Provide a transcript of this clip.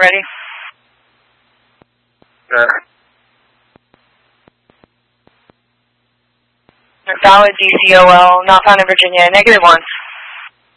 ready. Sure. Valid DCOL, not found in Virginia, -1.